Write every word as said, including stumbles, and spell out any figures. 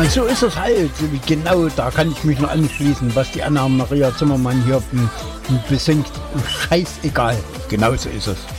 Ja, so ist es halt. Genau, da kann ich mich nur anschließen, was die Anna-Maria Zimmermann hier m, m, besingt. Scheißegal. Genau so ist es.